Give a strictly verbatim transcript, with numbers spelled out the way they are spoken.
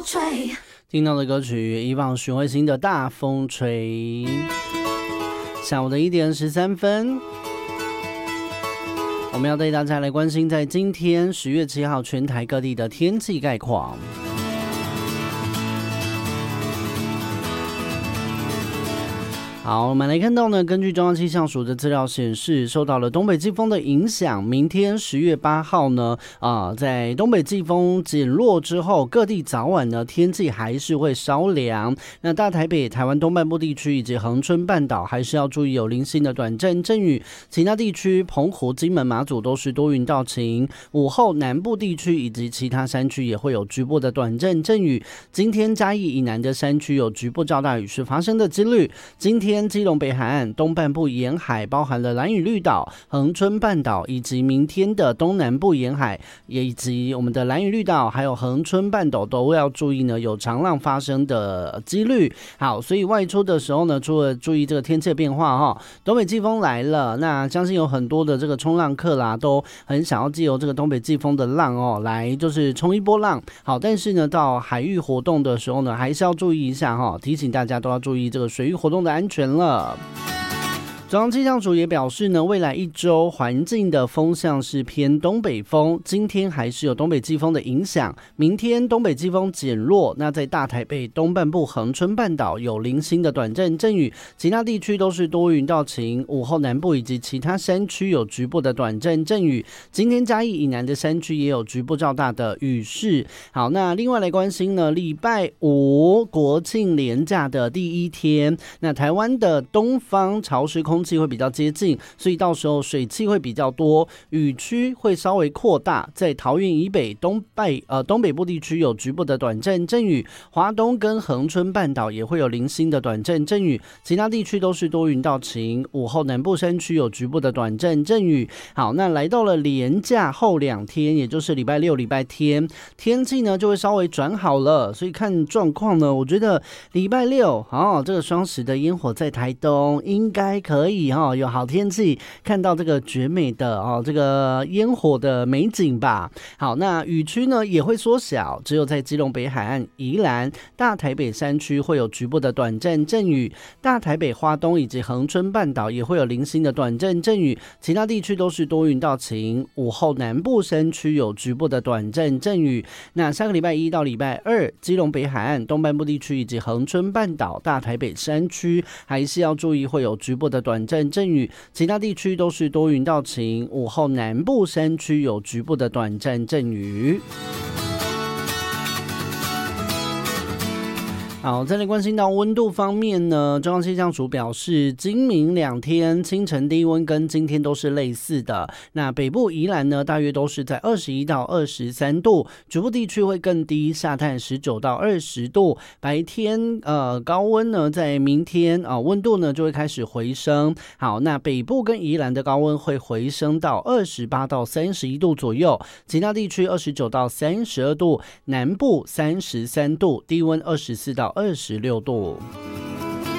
吹。 听到的歌曲以往许慧欣的大风吹。下午的一点十三分，我们要带大家来关心在今天十月七号全台各地的天气概况。好，我们来看到呢，根据中央气象署的资料显示，受到了东北季风的影响，明天十月八号呢，啊、呃，在东北季风减弱之后，各地早晚呢天气还是会稍凉。那大台北、台湾东半部地区以及恒春半岛还是要注意有零星的短暂阵雨，其他地区澎湖、金门、马祖都是多云到晴。午后南部地区以及其他山区也会有局部的短暂阵雨。今天嘉义以南的山区有局部较大雨势发生的几率。今天基隆北海岸东半部沿海包含了兰屿绿岛、恒春半岛，以及明天的东南部沿海，也以及我们的兰屿绿岛还有恒春半岛都要注意呢，有长浪发生的几率。好，所以外出的时候呢，除了注意这个天气的变化哈，东北季风来了，那相信有很多的这个冲浪客啦，都很想要藉由这个东北季风的浪哦，来就是冲一波浪。好，但是呢，到海域活动的时候呢，还是要注意一下哈，提醒大家都要注意这个水域活动的安全了。中央气象署也表示呢，未来一周环境的风向是偏东北风，今天还是有东北季风的影响，明天东北季风减弱，那在大台北东半部恒春半岛有零星的短暂阵雨，其他地区都是多云到晴，午后南部以及其他山区有局部的短暂阵雨，今天嘉义以南的山区也有局部较大的雨势。好，那另外来关心呢，礼拜五国庆连假的第一天，那台湾的东方潮湿空气会比较接近，所以到时候水汽会比较多，雨区会稍微扩大，在桃园以北东北呃东北部地区有局部的短暂阵雨，华东跟恒春半岛也会有零星的短暂阵雨，其他地区都是多云到晴，午后南部山区有局部的短暂阵雨。好，那来到了连假后两天，也就是礼拜六、礼拜天，天气呢就会稍微转好了，所以看状况呢，我觉得礼拜六哦，这个双十的烟火在台东应该可以哦，有好天气，看到这个绝美的哦这个烟火的美景吧。好，那雨区呢也会缩小，只有在基隆北海岸、宜兰、大台北山区会有局部的短暂阵雨，大台北、花东以及恒春半岛也会有零星的短暂阵雨，其他地区都是多云到晴，午后南部山区有局部的短暂阵雨。那下个礼拜一到礼拜二，基隆北海岸东半部地区以及恒春半岛、大台北山区还是要注意会有局部的短暂阵雨，其他地区都是多云到晴，午后南部山区有局部的短暂阵雨。好，再来关心到温度方面呢，中央气象署表示，今明两天清晨低温跟今天都是类似的。那北部宜兰呢，大约都是在二十一到二十三度，局部地区会更低，下探十九到二十度。白天呃高温呢，在明天啊、呃、温度呢就会开始回升。好，那北部跟宜兰的高温会回升到二十八到三十一度左右，其他地区二十九到三十二度，南部三十三度，低温二十四到二十六度。